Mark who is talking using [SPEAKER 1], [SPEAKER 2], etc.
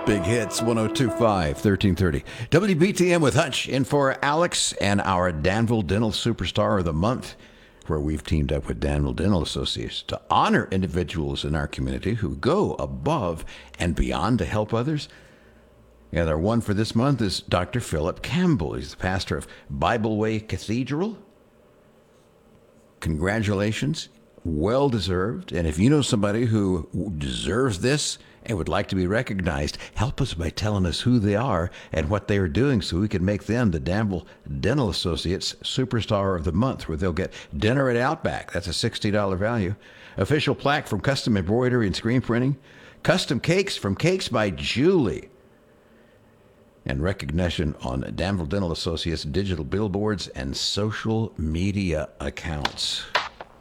[SPEAKER 1] Big Hits 1025 1330. WBTM with Hutch in for Alex and our Danville Dental Superstar of the Month, where we've teamed up with Danville Dental Associates to honor individuals in our community who go above and beyond to help others. And our one for this month is Dr. Philip Campbell. He's the pastor of Bible Way Cathedral. Congratulations. Well deserved. And if you know somebody who deserves this and would like to be recognized, help us by telling us who they are and what they are doing so we can make them the Danville Dental Associates Superstar of the Month, where they'll get dinner at Outback. That's a $60 value. Official plaque from Custom Embroidery and Screen Printing. Custom cakes from Cakes by Julie. And recognition on Danville Dental Associates digital billboards and social media accounts.